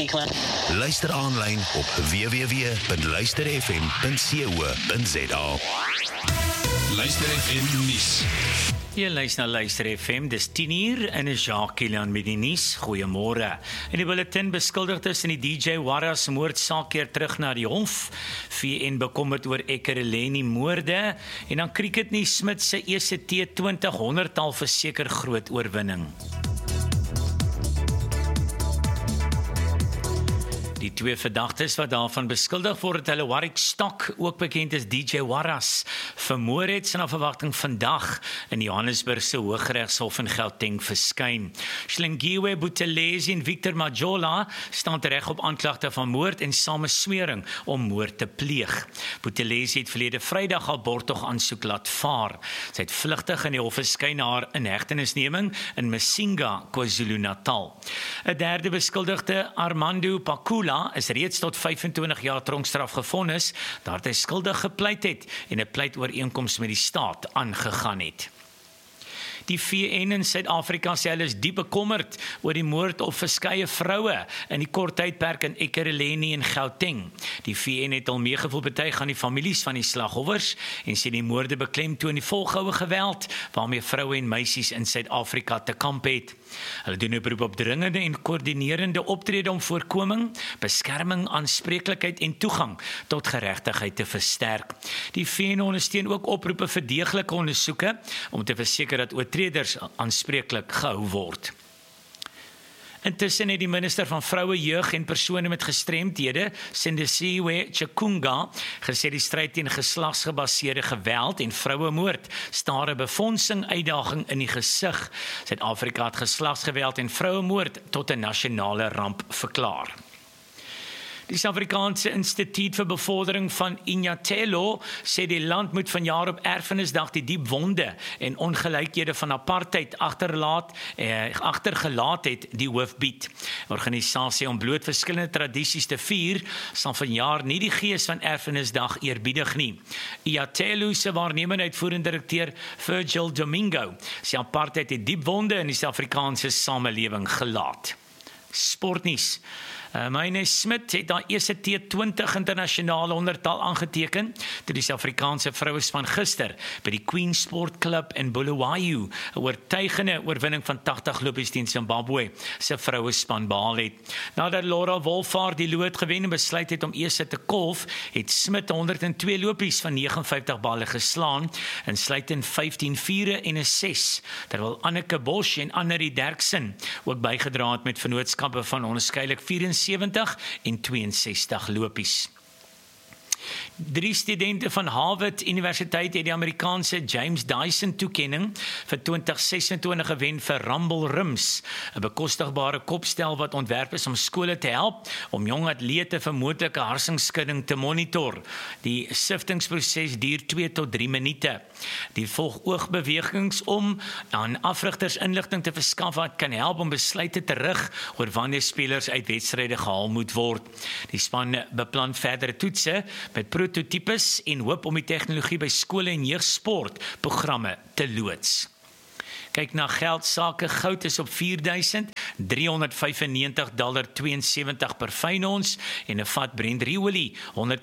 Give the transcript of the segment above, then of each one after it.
die klant. Luister aanlyn op www.luisterfm.co.za. Luister FM nuus. Jy luister na Luister FM, dis 10:00 en is Jacques Kilian met die nuus. Goeiemôre. In die bulletin beskuldigdes in die DJ Warras moordsaak keer terug na die hof. VN bekommerd oor Ekurhuleni moorde en dan cricketnuus Smit se eerste T20 100-tal verseker groot oorwinning. Die twee verdagtes wat daarvan beskuldig word dat hulle Warwick Stock, ook bekend as DJ Warras, vermoor het, sal na verwagting vandag in Johannesburg se Hooggeregshof in Gauteng verskyn. Hlengiwe Buthelezi en Victor Majola staan tereg op aanklagte van moord en sameswering om moord te pleeg. Buthelezi het verlede Vrydag haar borgtog aansoek laat vaar. Sy het vlugtig in die hof verskyn na haar inhegtenisneming in Msinga, KwaZulu-Natal. 'n derde beskuldigde, Armando Pakula, is reeds tot 25 jaar tronkstraf gevonnis, nadat hy skuldig gepleit het en 'n pleitooreenkoms met die staat aangegaan het. Die VN in Suid-Afrika sê hulle is diep bekommerd oor die moord op verskeie vroue in die kort tydperk in Ekurhuleni en Gauteng. Die VN het al meegevoel betuig aan die families van die slagoffers en sê die moorde beklemtoon die volgehoue geweld waarmee vroue en meisies in Suid-Afrika te kamp het. Hulle doen 'n beroep op dringende en koördinerende optrede om voorkoming, beskerming, aanspreeklikheid en toegang tot geregtigheid te versterk. Die VN ondersteun ook oproepe vir deeglike ondersoeke om te verseker dat oortreders aanspreeklik gehou word. Intussen het die minister van Vroue, Jeug en persone met gestremdhede, Sindisiwe Chikunga, gesê die stryd teen geslagsgebaseerde geweld en vrouemoord staar 'n befondsing uitdaging in die gesig. Suid-Afrika het geslagsgeweld en vrouemoord tot 'n nasionale ramp verklaar. Die Suid-Afrikaanse Instituut vir Bevordering van Inyathelo sê die land moet vanjaar op Erfenisdag die diep wonde en ongelykhede van apartheid agtergelaat het die hoof bied. Organisasie om bloot verskillende tradisies te vier, sal vanjaar nie die gees van Erfenisdag eerbiedig nie. Inyathelo se waarnemende uitvoerende direkteur Virgil Domingo sê apartheid het diep wonde in die Suid-Afrikaanse samelewing gelaat. Sportnuus. Myne Smit het haar eerste T20 internasionale 100-tal aangeteken toe die Suid-Afrikaanse vrouespan gister by die Queen Sport Club in Bulawayo 'n oortuigende oorwinning van 80 lopies teen Zimbabwe se vrouespan behaal het. Nadat Laura Wolfaar die lood gewen en besluit het om eers te kolf, het Smit 102 lopies van 59 balle geslaan, insluitend 15 vure en 'n 6, terwyl Anneke Bosch en Annelie Derksen ook bygedra het met vennootskappe van onderskeidelik 74 en 62 lopies. 3 studente van Harvard Universiteit het die Amerikaanse James Dyson toekenning vir 2026 gewen vir Rumble Rims, 'n bekostigbare kopstel wat ontwerp is om skole te help om jong atlete vir moontlike harsingskudding te monitor. Die siftingsproses duur 2 tot 3 minute. Die volg oogbewegings om aan afrigters inligting te verskaf wat kan help om besluite te rig oor wanneer spelers uit wedstryde gehaal moet word. Die span beplan verdere toetse met prototypes en hoop om die tegnologie by skole en jeugsport programme te loods. Kyk na geldsake, goud is op $4,395.72 per fyn ons en 'n vat Brent olie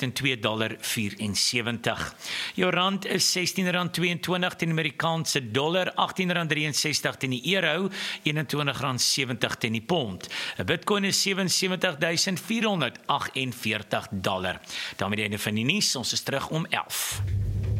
$102.74. Jou rand is R16.22 teen die Amerikaanse dollar, R18.63 teen die euro, R21.70 teen die pond. 'n Bitcoin is $77.448. daarmee die einde van die nuus, ons is terug om 11.